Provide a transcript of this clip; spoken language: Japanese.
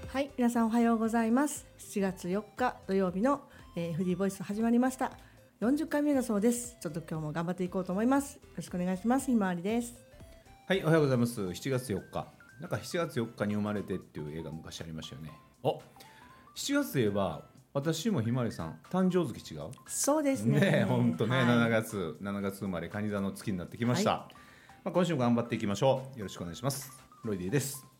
はい、皆さんおはようございます。7月4日土曜日の、フリーボイス始まりました。40回目だそうです。ちょっと今日も頑張っていこうと思います。よろしくお願いします。ひまわりです。 はい、おはようございます。7月4日。なんか7月4日に生まれてっていう映画昔ありましたよね。7月といえば私もひまわりさん誕生月違う？ そうですね。 本当ね、 はい、 7月生まれ蟹座の月になってきました。 は今週も頑張っていきましょう。よろしくお願いします。ロイディです。